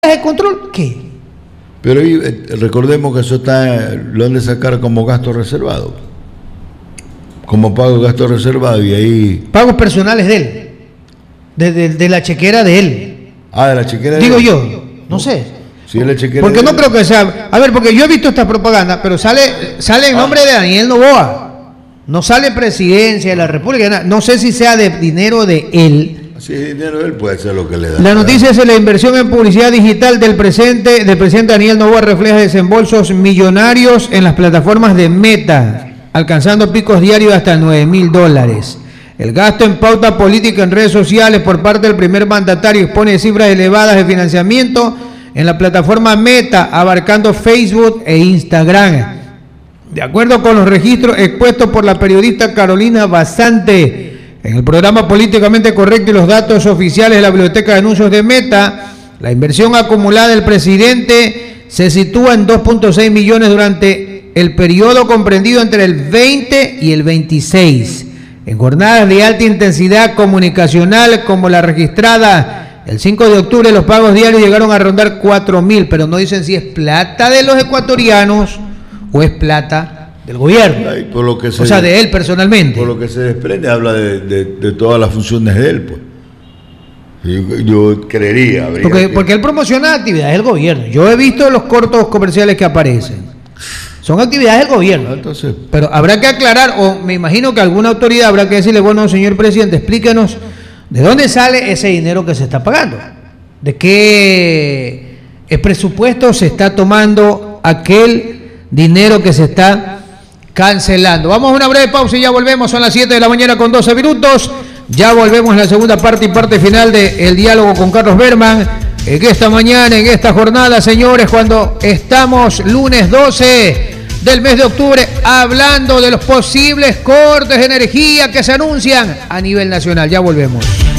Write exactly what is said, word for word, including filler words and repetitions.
de control, ¿qué? Pero eh, recordemos que eso está, lo han de sacar como gasto reservado, como pago de gasto reservado, y ahí... Pagos personales de él, de, de, de la chequera de él. Ah, de la chequera de Digo él. yo, no sé. Sí, es la chequera porque de no él. creo que sea... A ver, porque yo he visto esta propaganda, pero sale, sale en nombre de Daniel Noboa. No sale presidencia de la República. No sé si sea de dinero de él. Si es dinero de él, puede hacer lo que le da. La noticia es que la inversión en publicidad digital del presente del presidente Daniel Noboa refleja desembolsos millonarios en las plataformas de Meta, alcanzando picos diarios hasta nueve mil dólares. El gasto en pauta política en redes sociales por parte del primer mandatario expone cifras elevadas de financiamiento en la plataforma Meta, abarcando Facebook e Instagram. De acuerdo con los registros expuestos por la periodista Carolina Basante en el programa Políticamente Correcto y los datos oficiales de la Biblioteca de Anuncios de Meta, la inversión acumulada del presidente se sitúa en dos punto seis millones durante el periodo comprendido entre el veinte y el veintiséis, en jornadas de alta intensidad comunicacional como la registrada el cinco de octubre. Los pagos diarios llegaron a rondar cuatro mil, pero no dicen si es plata de los ecuatorianos o es plata del gobierno. Ay, por lo que se, o sea, de él personalmente. Por lo que se desprende, habla de, de, de todas las funciones de él, pues. Yo, yo creería. Porque, que... porque él promociona actividades del gobierno. Yo he visto los cortos comerciales que aparecen. Son actividades del gobierno. Entonces, pero habrá que aclarar, o me imagino que alguna autoridad habrá que decirle, bueno, señor presidente, explíquenos de dónde sale ese dinero que se está pagando. De qué el presupuesto se está tomando aquel dinero que se está cancelando. Vamos a una breve pausa y ya volvemos. Son las siete de la mañana con doce minutos. Ya volvemos a la segunda parte y parte final del diálogo con Carlos Berman. En esta mañana, en esta jornada, señores, cuando estamos lunes doce del mes de octubre, hablando de los posibles cortes de energía que se anuncian a nivel nacional. Ya volvemos.